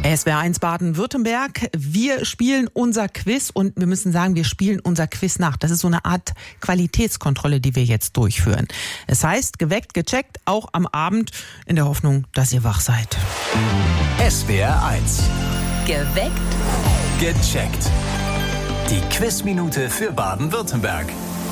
SWR1 Baden-Württemberg. Wir spielen unser Quiz und wir müssen sagen, wir spielen unser Quiz nach. Das ist so eine Art Qualitätskontrolle, die wir jetzt durchführen. Es heißt, geweckt, gecheckt, auch am Abend, in der Hoffnung, dass ihr wach seid. SWR1. Geweckt, Gecheckt. Die Quizminute für Baden-Württemberg.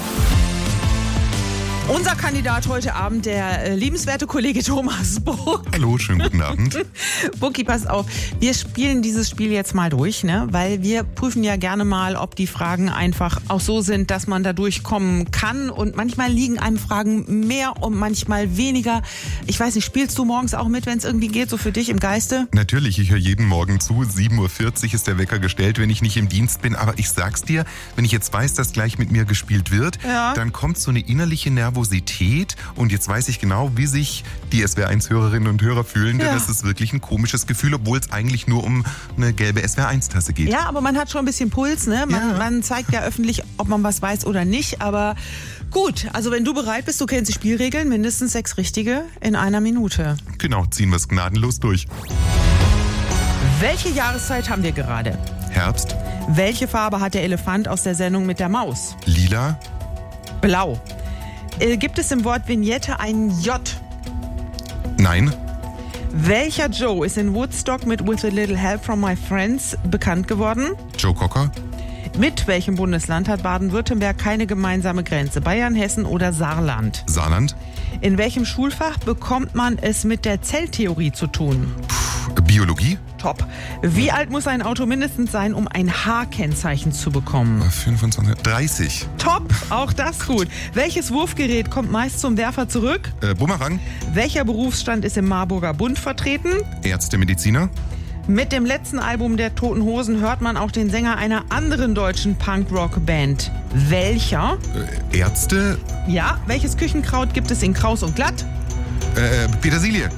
Unser Kandidat heute Abend, der liebenswerte Kollege Thomas Buck. Hallo, schönen guten Abend. Bucki, pass auf. Wir spielen dieses Spiel jetzt mal durch, ne? Weil wir prüfen ja gerne mal, ob die Fragen einfach auch so sind, dass man da durchkommen kann. Und manchmal liegen einem Fragen mehr und manchmal weniger. Ich weiß nicht, spielst du morgens auch mit, wenn es irgendwie geht, so für dich im Geiste? Natürlich, ich höre jeden Morgen zu. 7.40 Uhr ist der Wecker gestellt, wenn ich nicht im Dienst bin. Aber ich sag's dir, wenn ich jetzt weiß, dass gleich mit mir gespielt wird, dann kommt so eine innerliche Nervosität. Und jetzt weiß ich genau, wie sich die SWR1-Hörerinnen und Hörer fühlen, denn das ist wirklich ein komisches Gefühl, obwohl es eigentlich nur um eine gelbe SWR1-Tasse geht. Ja, aber man hat schon ein bisschen Puls, ne? Man zeigt ja öffentlich, ob man was weiß oder nicht, aber gut, also wenn du bereit bist, du kennst die Spielregeln, mindestens 6 richtige in einer Minute. Genau, ziehen wir es gnadenlos durch. Welche Jahreszeit haben wir gerade? Herbst, Welche Farbe hat der Elefant aus der Sendung mit der Maus? lila, Blau. Gibt es im Wort Vignette ein J? nein, Welcher Joe ist in Woodstock mit With a Little Help from My Friends bekannt geworden? Joe Cocker, Mit welchem Bundesland hat Baden-Württemberg keine gemeinsame Grenze? Bayern, Hessen oder Saarland? Saarland, In welchem Schulfach bekommt man es mit der Zelltheorie zu tun? Biologie, Top. Wie alt muss ein Auto mindestens sein, um ein H-Kennzeichen zu bekommen? 25, 30, Top, auch das gut. Welches Wurfgerät kommt meist zum Werfer zurück? Bumerang, Welcher Berufsstand ist im Marburger Bund vertreten? Ärzte, Mediziner, Mit dem letzten Album der Toten Hosen hört man auch den Sänger einer anderen deutschen Punk-Rock-Band. Welcher? Ärzte, Ja, welches Küchenkraut gibt es in Kraus und Glatt? Petersilie.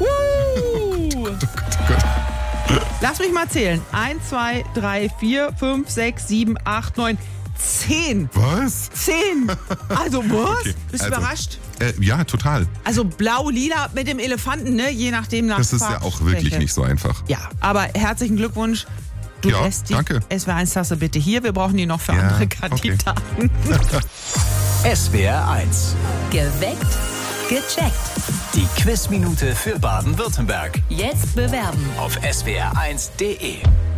Lass mich mal zählen. 1, 2, 3, 4, 5, 6, 7, 8, 9, 10. Was? 10. Also was? Okay, Bist du also, überrascht? Ja, total. Also blau-lila mit dem Elefanten, ne? Je nachdem nach Das ist ja auch wirklich Farbschwäche. nicht so einfach. Ja, aber herzlichen Glückwunsch. Du Ja, lässt die danke. SWR1-Tasse bitte hier. Wir brauchen die noch für Ja, andere okay. Kandidaten. SWR1. geweckt, gecheckt. Die Quizminute für Baden-Württemberg. Jetzt bewerben. Auf swr1.de.